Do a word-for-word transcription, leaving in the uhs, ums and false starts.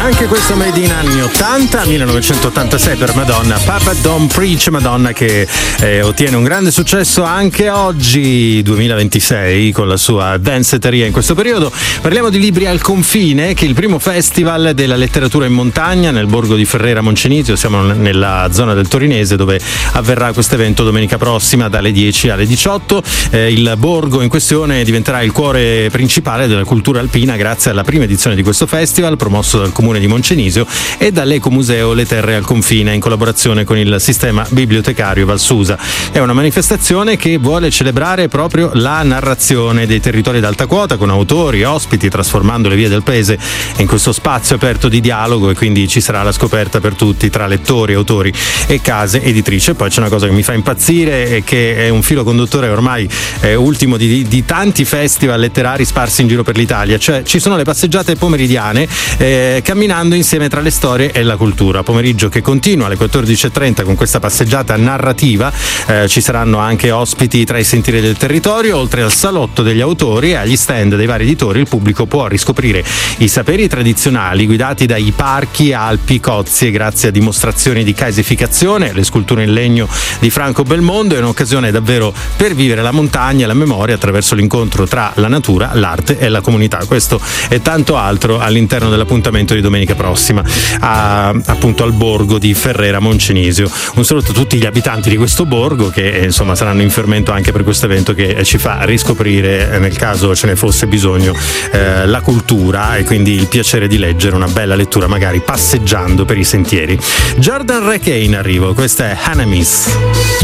Anche questo made in anni ottanta, millenovecentottantasei per Madonna, Papa Don't Preach, Madonna che eh, ottiene un grande successo anche oggi, duemilaventisei, con la sua danceteria in questo periodo. Parliamo di Libri al Confine, che è il primo festival della letteratura in montagna nel borgo di Ferrera Moncenisio. Siamo nella zona del Torinese, dove avverrà questo evento domenica prossima dalle dieci alle diciotto. Eh, il borgo in questione diventerà il cuore principale della cultura alpina grazie alla prima edizione di questo festival, promosso dal Comune di Moncenisio e dall'Ecomuseo Le Terre al Confine in collaborazione con il sistema bibliotecario Valsusa. È una manifestazione che vuole celebrare proprio la narrazione dei territori d'alta quota con autori, ospiti, trasformando le vie del paese in questo spazio aperto di dialogo, e quindi ci sarà la scoperta per tutti tra lettori, autori e case editrici. E poi c'è una cosa che mi fa impazzire e che è un filo conduttore ormai eh, ultimo di, di tanti festival letterari sparsi in giro per l'Italia, cioè ci sono le passeggiate pomeridiane eh, camminando insieme tra le storie e la cultura. Pomeriggio che continua alle quattordici e trenta con questa passeggiata narrativa. Eh, ci saranno anche ospiti tra i sentieri del territorio. Oltre al salotto degli autori e agli stand dei vari editori, il pubblico può riscoprire i saperi tradizionali guidati dai parchi, alpi, cozie, grazie a dimostrazioni di casificazione, le sculture in legno di Franco Belmondo. È un'occasione davvero per vivere la montagna e la memoria attraverso l'incontro tra la natura, l'arte e la comunità. Questo e tanto altro all'interno dell'appuntamento di domenica prossima, a, appunto al borgo di Ferrera Moncenisio. Un saluto a tutti gli abitanti di questo borgo che eh, insomma saranno in fermento anche per questo evento che eh, ci fa riscoprire, eh, nel caso ce ne fosse bisogno, eh, la cultura e quindi il piacere di leggere una bella lettura magari passeggiando per i sentieri. Jordan Rekay in arrivo, questa è Hannah Miss.